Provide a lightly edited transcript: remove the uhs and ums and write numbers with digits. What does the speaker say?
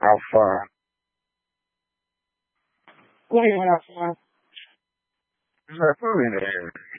Alpha. What do you want, Alpha? There's no food in there.